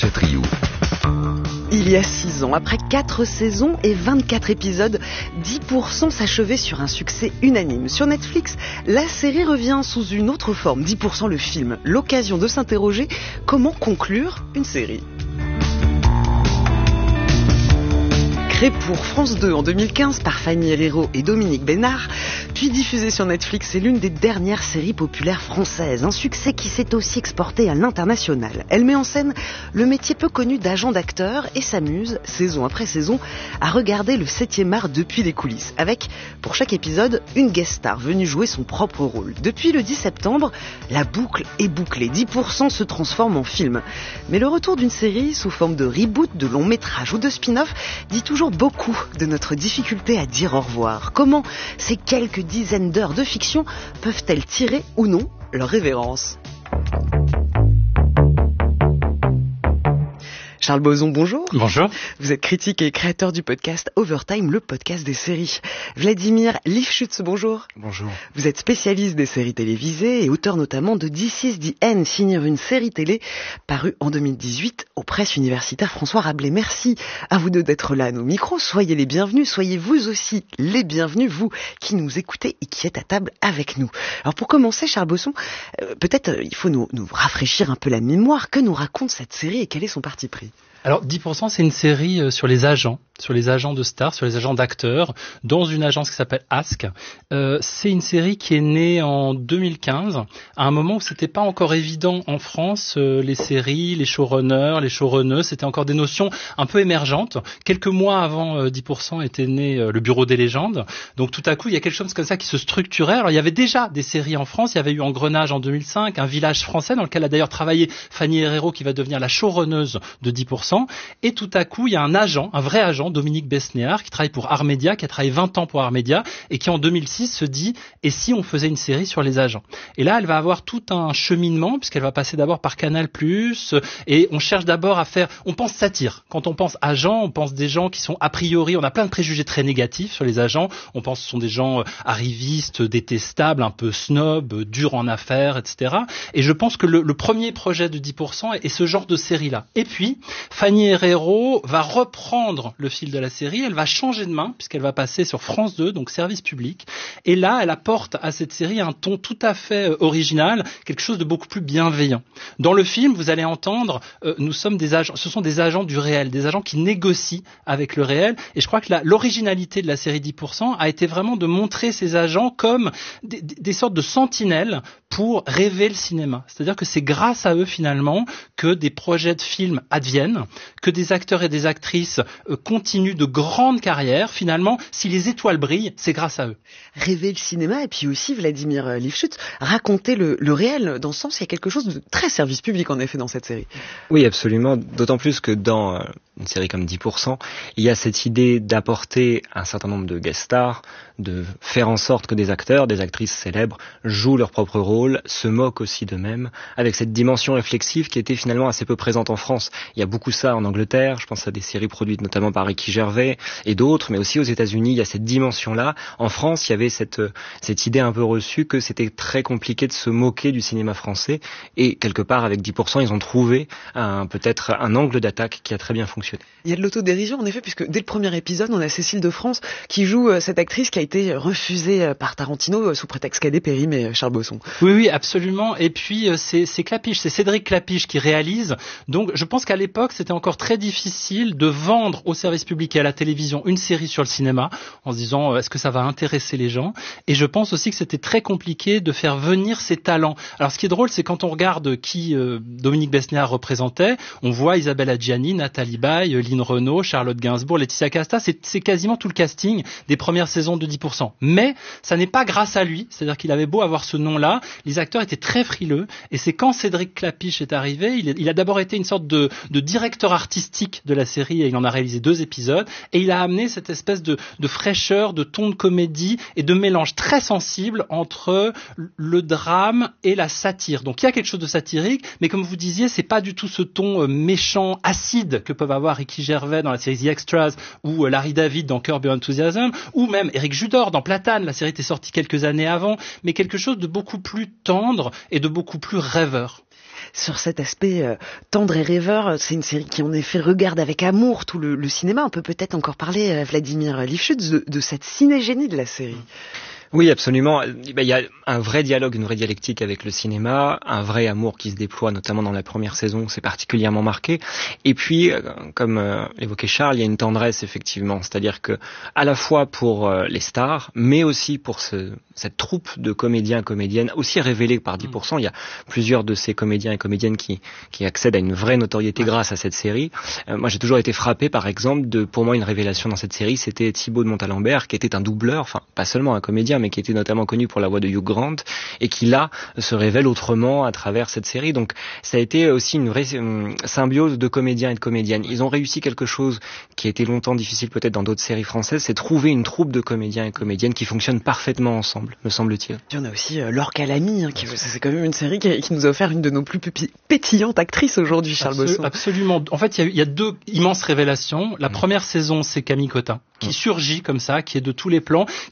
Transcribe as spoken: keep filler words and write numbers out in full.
Chatriou. Il y a six ans, après quatre saisons et vingt-quatre épisodes, dix pour cent s'achevait sur un succès unanime. Sur Netflix, la série revient sous une autre forme, dix pour cent le film. L'occasion de s'interroger comment conclure une série. Créé pour France deux en deux mille quinze par Fanny Herrero et Dominique Besnard, puis diffusée sur Netflix, c'est l'une des dernières séries populaires françaises. Un succès qui s'est aussi exporté à l'international. Elle met en scène le métier peu connu d'agent d'acteur et s'amuse, saison après saison, à regarder le septième art depuis les coulisses, avec, pour chaque épisode, une guest star venue jouer son propre rôle. Depuis le dix septembre, la boucle est bouclée. dix pour cent se transforme en film. Mais le retour d'une série sous forme de reboot, de long métrage ou de spin-off dit toujours beaucoup de notre difficulté à dire au revoir. Comment ces quelques dizaines d'heures de fiction peuvent-elles tirer ou non leur révérence ? Charles Boson, bonjour. Bonjour. Vous êtes critique et créateur du podcast Overtime, le podcast des séries. Vladimir Lifshutz, bonjour. Bonjour. Vous êtes spécialiste des séries télévisées et auteur notamment de This is the End, finir une série télé parue en deux mille dix-huit aux presses universitaires François Rabelais. Merci à vous deux d'être là à nos micros. Soyez les bienvenus, soyez vous aussi les bienvenus, vous qui nous écoutez et qui êtes à table avec nous. Alors pour commencer, Charles Boson, euh, peut-être euh, il faut nous, nous rafraîchir un peu la mémoire. Que nous raconte cette série et quel est son parti pris ? Alors dix pour cent, c'est une série sur les agents, sur les agents de stars, sur les agents d'acteurs, dans une agence qui s'appelle Ask. Euh, c'est une série qui est née en deux mille quinze, à un moment où c'était pas encore évident en France, euh, les séries, les showrunners, les showrunneuses, c'était encore des notions un peu émergentes. Quelques mois avant euh, dix pour cent était né euh, le Bureau des légendes. Donc tout à coup, il y a quelque chose comme ça qui se structurait. Alors il y avait déjà des séries en France, il y avait eu Engrenage en deux mille cinq, Un village français dans lequel a d'ailleurs travaillé Fanny Herrero qui va devenir la showrunneuse de dix pour cent. Et tout à coup, il y a un agent, un vrai agent, Dominique Besnard, qui travaille pour Armédia, qui a travaillé vingt ans pour Armédia, et qui en deux mille six se dit « Et si on faisait une série sur les agents ?» Et là, elle va avoir tout un cheminement, puisqu'elle va passer d'abord par Canal plus, et on cherche d'abord à faire... On pense satire. Quand on pense agents, on pense des gens qui sont a priori... On a plein de préjugés très négatifs sur les agents. On pense que ce sont des gens arrivistes, détestables, un peu snobs, durs en affaires, et cetera. Et je pense que le, le premier projet de dix pour cent est, est ce genre de série-là. Et puis... Fanny Herrero va reprendre le fil de la série, elle va changer de main puisqu'elle va passer sur France deux, donc service public. Et là, elle apporte à cette série un ton tout à fait original, quelque chose de beaucoup plus bienveillant. Dans le film, vous allez entendre, euh, nous sommes des agents, ce sont des agents du réel, des agents qui négocient avec le réel. Et je crois que la, l'originalité de la série dix pour cent a été vraiment de montrer ces agents comme des, des sortes de sentinelles pour rêver le cinéma. C'est-à-dire que c'est grâce à eux finalement que des projets de films adviennent, que des acteurs et des actrices euh, continuent de grandes carrières. Finalement, si les étoiles brillent, c'est grâce à eux. Rêver le cinéma et puis aussi, Vladimir Lifshutz, raconter le, le réel. Dans ce sens, il y a quelque chose de très service public en effet dans cette série. Oui, absolument. D'autant plus que dans euh, une série comme dix pour cent, il y a cette idée d'apporter un certain nombre de guest stars, de faire en sorte que des acteurs, des actrices célèbres jouent leur propre rôle, se moquent aussi d'eux-mêmes, avec cette dimension réflexive qui était finalement assez peu présente en France. Il y a beaucoup ça en Angleterre, je pense à des séries produites notamment par Ricky Gervais et d'autres, mais aussi aux États-Unis, il y a cette dimension-là. En France, il y avait cette, cette idée un peu reçue que c'était très compliqué de se moquer du cinéma français, et quelque part avec dix pour cent, ils ont trouvé un, peut-être un angle d'attaque qui a très bien fonctionné. Il y a de l'autodérision en effet, puisque dès le premier épisode, on a Cécile de France qui joue euh, cette actrice qui a été refusée euh, par Tarantino euh, sous prétexte qu'elle est périmée, euh, Charles Boson. Oui, oui, absolument. Et puis euh, c'est, c'est Clapiche, c'est Cédric Clapiche qui réalise. Donc je pense qu'à l'époque, c'était encore très difficile de vendre au service public et à la télévision une série sur le cinéma en se disant euh, est-ce que ça va intéresser les gens. Et je pense aussi que c'était très compliqué de faire venir ces talents. Alors ce qui est drôle, c'est quand on regarde qui euh, Dominique Besnard représentait, on voit Isabelle Adjani, Nathalie Baye, Lynn Renaud, Charlotte Gainsbourg, Laetitia Casta, c'est, c'est quasiment tout le casting des premières saisons de dix pour cent. Mais ça n'est pas grâce à lui, c'est-à-dire qu'il avait beau avoir ce nom-là, les acteurs étaient très frileux, et c'est quand Cédric Clapiche est arrivé, il, est, il a d'abord été une sorte de, de directeur artistique de la série, et il en a réalisé deux épisodes, et il a amené cette espèce de, de fraîcheur, de ton de comédie, et de mélange très sensible entre le drame et la satire. Donc il y a quelque chose de satirique, mais comme vous disiez, c'est pas du tout ce ton euh, méchant, acide que peuvent avoir Ricky Gervais dans la série The Extras, ou euh, Larry David dans Curb Your Enthusiasm, ou même Éric Judor dans Platane, la série était sortie quelques années avant, mais quelque chose de beaucoup plus tendre et de beaucoup plus rêveur. sur cet aspect euh, tendre et rêveur. C'est une série qui en effet regarde avec amour tout le, le cinéma. On peut peut-être encore parler, euh, Vladimir Lifshitz, de, de cette cinégénie de la série. Oui, absolument. Il y a un vrai dialogue, une vraie dialectique avec le cinéma, un vrai amour qui se déploie, notamment dans la première saison, c'est particulièrement marqué. Et puis, comme euh, évoquait Charles, il y a une tendresse, effectivement. C'est-à-dire que, à la fois pour euh, les stars, mais aussi pour ce, cette troupe de comédiens et comédiennes, aussi révélée par dix pour cent. Il y a plusieurs de ces comédiens et comédiennes qui, qui accèdent à une vraie notoriété grâce à cette série. Euh, moi, j'ai toujours été frappé, par exemple, de, pour moi, une révélation dans cette série, c'était Thibaut de Montalembert, qui était un doubleur, enfin, pas seulement un comédien, mais qui était notamment connu pour la voix de Hugh Grant, et qui là se révèle autrement à travers cette série. Donc ça a été aussi une vraie euh, symbiose de comédiens et de comédiennes. Ils ont réussi quelque chose qui a été longtemps difficile peut-être dans d'autres séries françaises, c'est trouver une troupe de comédiens et comédiennes qui fonctionnent parfaitement ensemble, me semble-t-il. Il y en a aussi euh, Laure Calamy, hein, qui, c'est quand même une série qui, qui nous a offert une de nos plus pétillantes actrices aujourd'hui, Charles Absol- Besson. Absolument. En fait, il y, a, il y a deux immenses révélations. La mmh. première saison, c'est Camille Cotin, qui mmh. surgit comme ça, qui est de tous les plans,